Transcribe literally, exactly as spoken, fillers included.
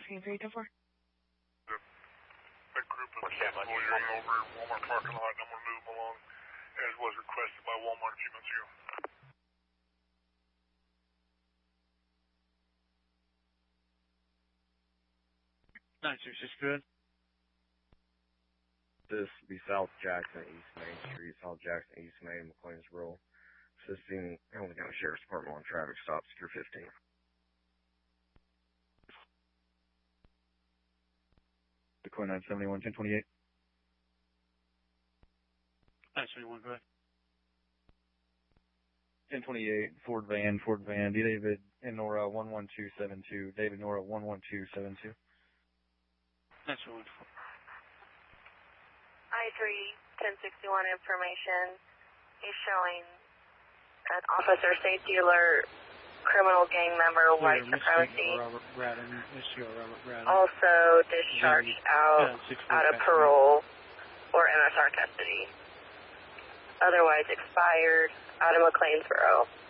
Can you read it for? That group of people loitering over at Walmart parking lot, and I'm going to move them along as was requested by Walmart a few months ago. nine six six, good. This would be South Jackson, East Main Street, South Jackson, East Main, McLeansboro. Assisting Hamilton County Sheriff's Department on traffic stop, Secure fifteen. Dakota nine seventy-one, ten twenty-eight. nine seventy-one, go ahead. ten twenty-eight, Ford van, Ford van, D. David and Nora one one two seven two, David Nora one one two seven two. nine seventy-one. I three ten sixty-one information is showing an officer safety alert, criminal gang member, white supremacy. Robert Braden, Mister Robert Braden. Also discharged out, out of parole or M S R custody. Otherwise expired out of McLeansboro.